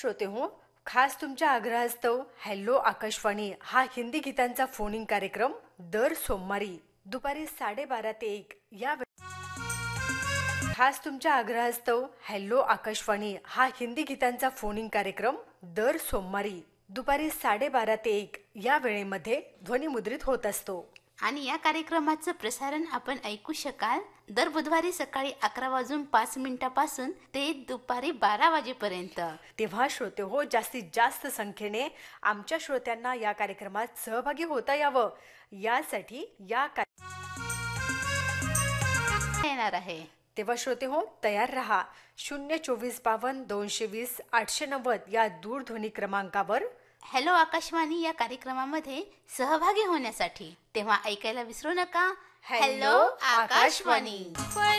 श्रोते हो, खास तुमच्या आग्रहास्तव हॅलो आकाशवाणी हा हिंदी गीतांचा फोन इन कार्यक्रम दर सोमवारी दुपारी 12:30 ते 1 या खास तुमच्या आग्रहास्तव हॅलो आकाशवाणी हा हिंदी गीतांचा फोन इन कार्यक्रम दर सोमवारी दुपारी 12:30 ते 1 या वेळेमध्ये ध्वनिमुद्रित होत असतो. आणि या कार्यक्रमाचं प्रसारण आपण ऐकू शकाल दर बुधवारी सकाळी 11:05 ते दुपारी 12 वाजेपर्यंत. तेव्हा श्रोते हो, जास्तीत जास्त संख्येने आमच्या श्रोत्यांना या कार्यक्रमात सहभागी होता यावं यासाठी येणार आहे. तेव्हा श्रोते हो, तयार रहा. 02452 220 890 या दूरध्वनी क्रमांकावर हॅलो आकाशवाणी या कार्यक्रमामध्ये सहभागी होण्यासाठी. तेव्हा ऐकायला विसरू नका. हॅलो आकाशवाणी.